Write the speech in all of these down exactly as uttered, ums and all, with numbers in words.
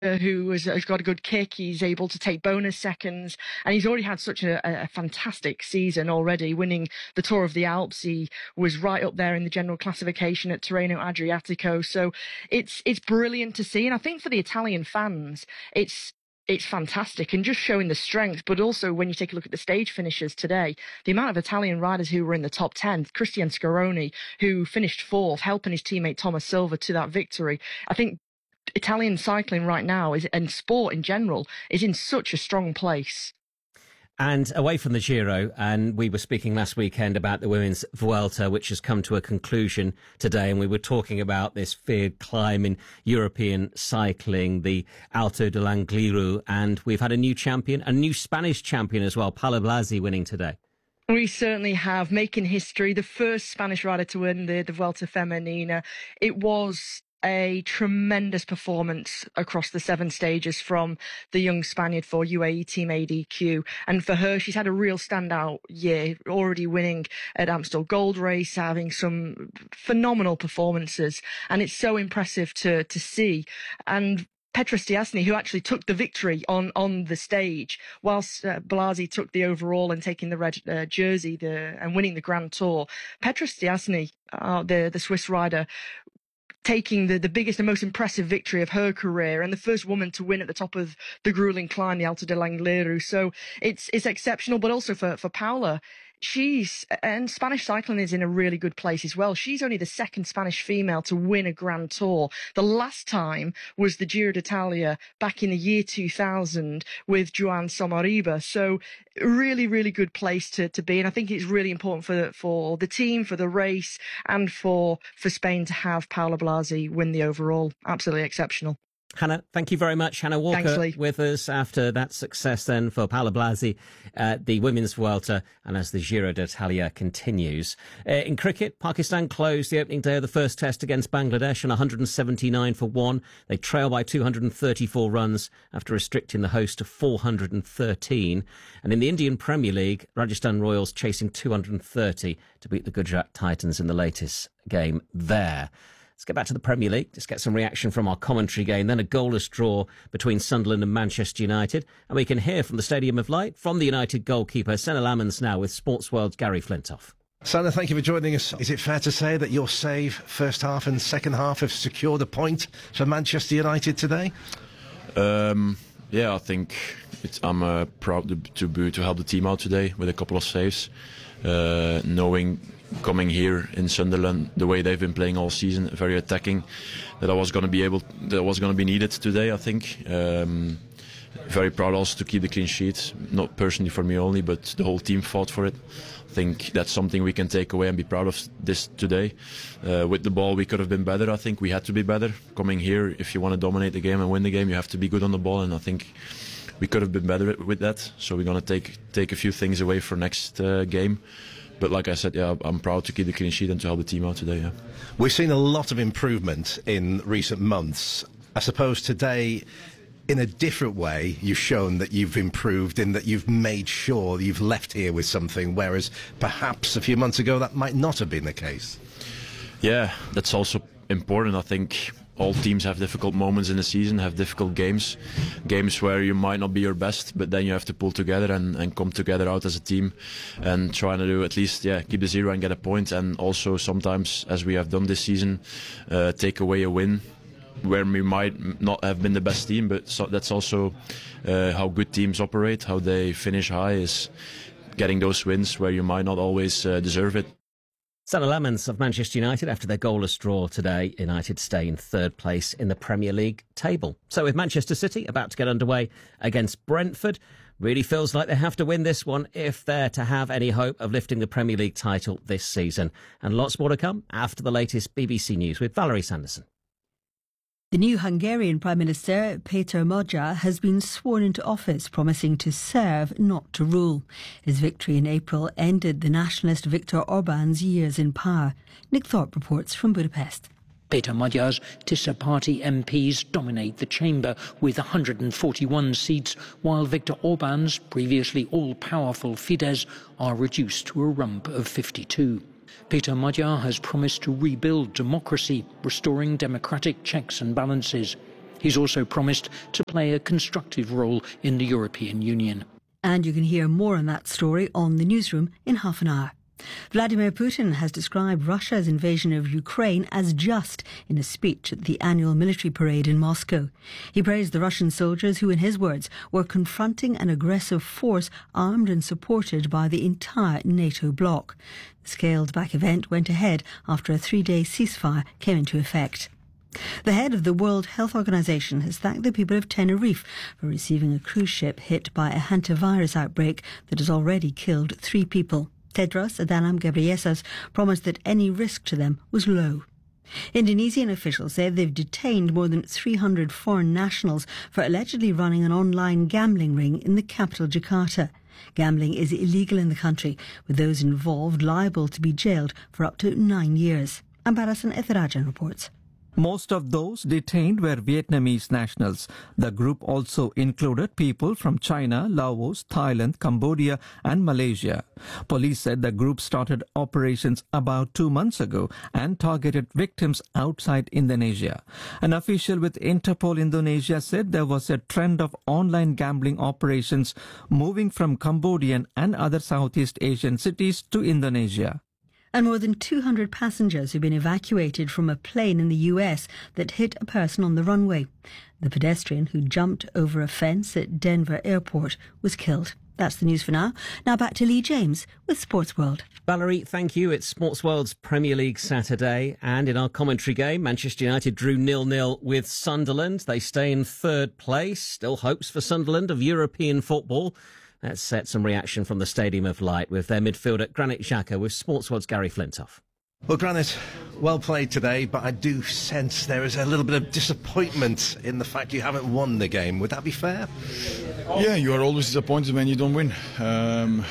who has, has got a good kick. He's able to take bonus seconds, and he's already had such a, a fantastic season already, winning the Tour of the Alps. He was right up there in the general classification at Tirreno Adriatico. So it's it's brilliant to see, and I think for the Italian fans, it's it's fantastic and just showing the strength. But also, when you take a look at the stage finishes today, the amount of Italian riders who were in the top ten, Christian Scaroni, who finished fourth, helping his teammate Thomas Silva to that victory. I think Italian cycling right now is, and sport in general, is in such a strong place. And away from the Giro, and we were speaking last weekend about the women's Vuelta, which has come to a conclusion today, and we were talking about this feared climb in European cycling, the Alto de l'Angliru, and we've had a new champion, a new Spanish champion as well, Paula Blasi winning today. We certainly have, making history, the first Spanish rider to win the, the Vuelta Femenina. It was a tremendous performance across the seven stages from the young Spaniard for U A E Team A D Q. And for her, she's had a real standout year, already winning at Amstel Gold Race, having some phenomenal performances. And it's so impressive to, to see. And Petra Stiassny, who actually took the victory on, on the stage, whilst uh, Blasi took the overall and taking the red uh, jersey the, and winning the Grand Tour. Petra Stiassny, uh, the, the Swiss rider, taking the, the biggest and most impressive victory of her career, and the first woman to win at the top of the grueling climb, the Alto de l'Angliru. So it's it's exceptional, but also for, for Paula, she's, and Spanish cycling is in a really good place as well. She's only the second Spanish female to win a Grand Tour. The last time was the Giro d'Italia back in the year two thousand with Joan Somariba. So really, really good place to, to be. And I think it's really important for, for the team, for the race, and for, for Spain to have Paula Blasi win the overall. Absolutely exceptional. Hannah, thank you very much. Hannah Walker Thanks, with us after that success then for Paula Blasi, uh, the women's Vuelta, and as the Giro d'Italia continues. Uh, in cricket, Pakistan closed the opening day of the first test against Bangladesh on one hundred seventy-nine for one. They trail by two hundred thirty-four runs after restricting the host to four hundred thirteen. And in the Indian Premier League, Rajasthan Royals chasing two hundred thirty to beat the Gujarat Titans in the latest game there. Let's get back to the Premier League. Just get some reaction from our commentary game. Then a goalless draw between Sunderland and Manchester United. And we can hear from the Stadium of Light from the United goalkeeper, Senna Lamans, now with Sports World's Gary Flintoff. Senna, thank you for joining us. Is it fair to say that your save, first half and second half, have secured a point for Manchester United today? Um, yeah, I think it's, I'm uh, proud to, to, be, to help the team out today with a couple of saves. Uh, knowing coming here in Sunderland, the way they've been playing all season, very attacking, that I was going to be able, that was going to be needed today, I think. Um, very proud also to keep the clean sheet, not personally for me only, but the whole team fought for it. I think that's something we can take away and be proud of this today. Uh, with the ball, we could have been better. I think we had to be better. Coming here, if you want to dominate the game and win the game, you have to be good on the ball, and I think we could have been better with that. So we're going to take take a few things away for next uh, game. But like I said, yeah, I'm proud to keep the clean sheet and to help the team out today. Yeah, we've seen a lot of improvement in recent months. I suppose today, in a different way, you've shown that you've improved in that you've made sure you've left here with something, whereas perhaps a few months ago that might not have been the case. Yeah, that's also important. I think all teams have difficult moments in the season, have difficult games, games where you might not be your best, but then you have to pull together and, and come together out as a team and trying to do at least, yeah, keep the zero and get a point. And also sometimes, as we have done this season, uh, take away a win where we might not have been the best team, but so that's also uh, how good teams operate, how they finish high, is getting those wins where you might not always uh, deserve it. Senna Lamans of Manchester United, after their goalless draw today, United stay in third place in the Premier League table. So with Manchester City about to get underway against Brentford, really feels like they have to win this one if they're to have any hope of lifting the Premier League title this season. And lots more to come after the latest B B C News with Valerie Sanderson. The new Hungarian Prime Minister, Péter Magyar, has been sworn into office, promising to serve, not to rule. His victory in April ended the nationalist Viktor Orban's years in power. Nick Thorpe reports from Budapest. Péter Magyar's Tisza party M Ps dominate the chamber with one hundred forty-one seats, while Viktor Orban's previously all-powerful Fidesz are reduced to a rump of fifty-two. Péter Magyar has promised to rebuild democracy, restoring democratic checks and balances. He's also promised to play a constructive role in the European Union. And you can hear more on that story on the newsroom in half an hour. Vladimir Putin has described Russia's invasion of Ukraine as just in a speech at the annual military parade in Moscow. He praised the Russian soldiers who, in his words, were confronting an aggressive force armed and supported by the entire NATO bloc. The scaled-back event went ahead after a three-day ceasefire came into effect. The head of the World Health Organization has thanked the people of Tenerife for receiving a cruise ship hit by a hantavirus outbreak that has already killed three people. Tedros Adhanom Ghebreyesus promised that any risk to them was low. Indonesian officials say they've detained more than three hundred foreign nationals for allegedly running an online gambling ring in the capital, Jakarta. Gambling is illegal in the country, with those involved liable to be jailed for up to nine years. Ambarasan Ethirajan reports. Most of those detained were Vietnamese nationals. The group also included people from China, Laos, Thailand, Cambodia and Malaysia. Police said the group started operations about two months ago and targeted victims outside Indonesia. An official with Interpol Indonesia said there was a trend of online gambling operations moving from Cambodian and other Southeast Asian cities to Indonesia. And more than two hundred passengers have been evacuated from a plane in the U S that hit a person on the runway. The pedestrian who jumped over a fence at Denver Airport was killed. That's the news for now. Now back to Lee James with Sports World. Valerie, thank you. It's Sports World's Premier League Saturday, and in our commentary game, Manchester United drew nil nil with Sunderland. They stay in third place. Still hopes for Sunderland of European football. Let's set some reaction from the Stadium of Light with their midfielder Granit Xhaka with Sports World's Gary Flintoff. Well, Granit, well played today, but I do sense there is a little bit of disappointment in the fact you haven't won the game. Would that be fair? Yeah, you are always disappointed when you don't win. Um,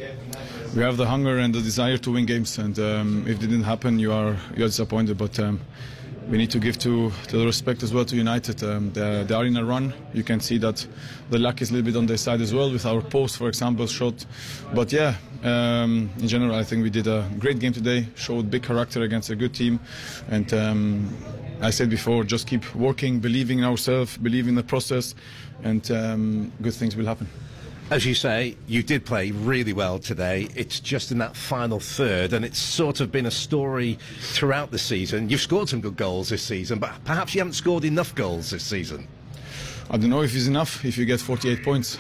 we have the hunger and the desire to win games, and um, if it didn't happen, you are you are disappointed. But um, we need to give to, to the respect as well to United. Um, they, they are in a run. You can see that the luck is a little bit on their side as well with our post, for example, shot. But yeah, um, in general, I think we did a great game today, showed big character against a good team. And um, I said before, just keep working, believing in ourselves, believing in the process, and um, good things will happen. As you say, you did play really well today. It's just in that final third, and it's sort of been a story throughout the season. You've scored some good goals this season, but perhaps you haven't scored enough goals this season. I don't know if it's enough if you get forty-eight points.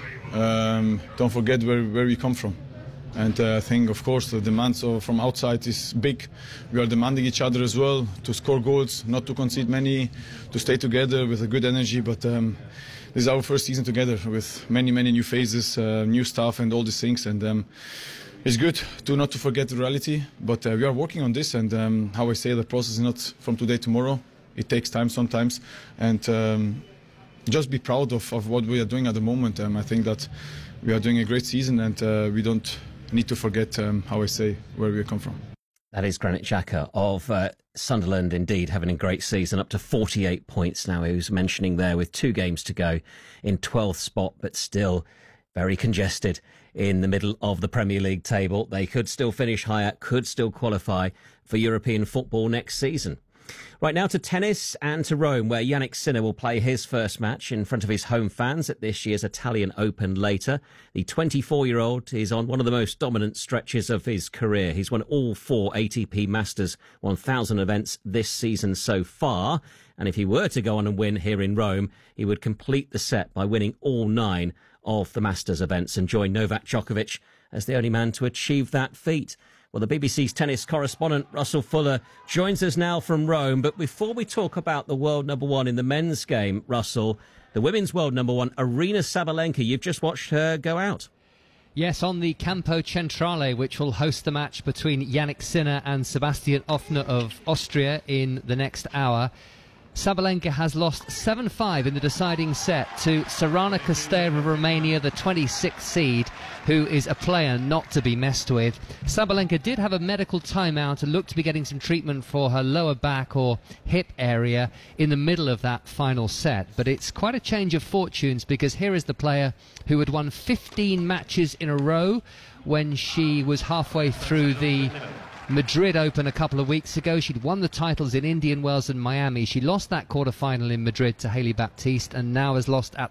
Um, don't forget where, where we come from. And uh, I think, of course, the demand so from outside is big. We are demanding each other as well to score goals, not to concede many, to stay together with a good energy. But um, this is our first season together with many, many new faces, uh, new staff and all these things. And um, it's good to not to forget the reality. But uh, we are working on this. And um, how I say, the process is not from today, tomorrow. It takes time sometimes. And um, just be proud of, of what we are doing at the moment. Um, I think that we are doing a great season, and uh, we don't need to forget, um, how I say, where we come from. That is Granit Xhaka of uh, Sunderland, indeed, having a great season, up to forty-eight points now. He was mentioning there with two games to go in twelfth spot, but still very congested in the middle of the Premier League table. They could still finish higher, could still qualify for European football next season. Right now to tennis and to Rome, where Jannik Sinner will play his first match in front of his home fans at this year's Italian Open later. The twenty-four-year-old is on one of the most dominant stretches of his career. He's won all four A T P Masters one thousand events this season so far. And if he were to go on and win here in Rome, he would complete the set by winning all nine of the Masters events and join Novak Djokovic as the only man to achieve that feat. Well, the B B C's tennis correspondent, Russell Fuller, joins us now from Rome. But before we talk about the world number one in the men's game, Russell, the women's world number one, Aryna Sabalenka, you've just watched her go out. Yes, on the Campo Centrale, which will host the match between Jannik Sinner and Sebastian Ofner of Austria in the next hour. Sabalenka has lost seven five in the deciding set to Sorana Cîrstea of Romania, the twenty-sixth seed, who is a player not to be messed with. Sabalenka did have a medical timeout and looked to be getting some treatment for her lower back or hip area in the middle of that final set. But it's quite a change of fortunes, because here is the player who had won fifteen matches in a row when she was halfway through the Madrid Open a couple of weeks ago. She'd won the titles in Indian Wells and Miami. She lost that quarter-final in Madrid to Hailey Baptiste and now has lost at